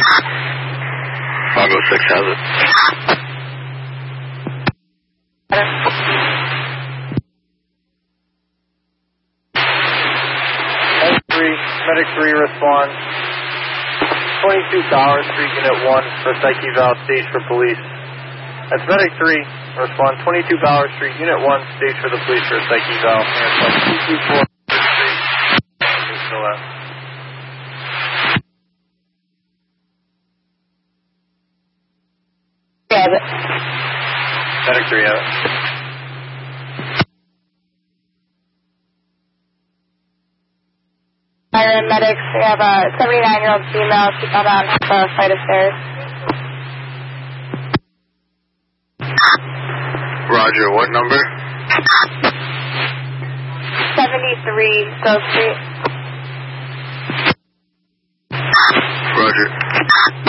506 has it. Medic 3 responds. 22 Bauer Street, Unit 1 for psych eval, stage for police. That's Medic 3, respond 22 Bauer Street, Unit 1, stage for the police for psych eval. And 224 Street, still out. Medic 3 out. Medics, we have a 79-year-old female. She fell down the flight of stairs. Roger, what number? 73 Grove Street.